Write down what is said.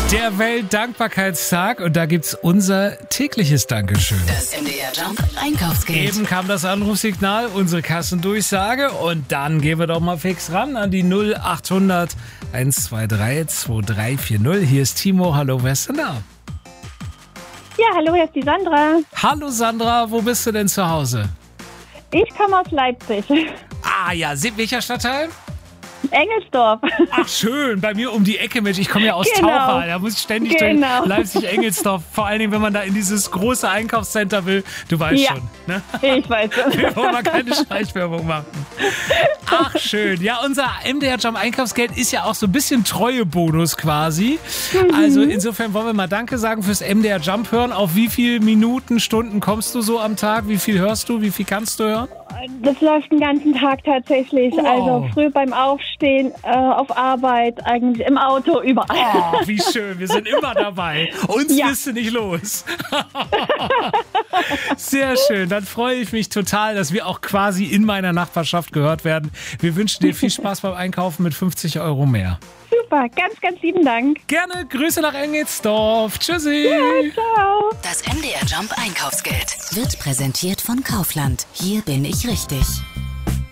Der Weltdankbarkeitstag und da gibt's unser tägliches Dankeschön. Das MDR Jump Einkaufsgeld. Eben kam das Anrufsignal, unsere Kassendurchsage und dann gehen wir doch mal fix ran an die 0800 123 2340. Hier ist Timo, hallo, wer ist denn da? Ja, hallo, hier ist die Sandra. Hallo Sandra, wo bist du denn zu Hause? Ich komme aus Leipzig. Ah ja, welcher Stadtteil? Engelsdorf. Ach schön, bei mir um die Ecke, Mensch, ich komme ja aus Genau. Taucher, da muss ich ständig durch Leipzig-Engelsdorf, vor allen Dingen, wenn man da in dieses große Einkaufscenter will, du weißt Ja. schon, ne? Ich weiß es. Wir wollen mal keine Schleichwerbung machen. Ach schön, ja, unser MDR Jump Einkaufsgeld ist ja auch so ein bisschen Treuebonus quasi, also insofern wollen wir mal Danke sagen fürs MDR Jump hören. Auf wie viele Minuten, Stunden kommst du so am Tag, wie viel hörst du, wie viel kannst du hören? Das läuft den ganzen Tag tatsächlich. Wow. Also früh beim Aufstehen, auf Arbeit, eigentlich im Auto, überall. Oh, wie schön, wir sind immer dabei. Uns Ja. bist du nicht los. Sehr schön, dann freue ich mich total, dass wir auch quasi in meiner Nachbarschaft gehört werden. Wir wünschen dir viel Spaß beim Einkaufen mit 50 € mehr. Super, ganz, ganz lieben Dank. Gerne, Grüße nach Engelsdorf. Tschüssi. Ciao. Das MDR Jump Einkaufsgeld wird präsentiert von Kaufland. Hier bin ich richtig.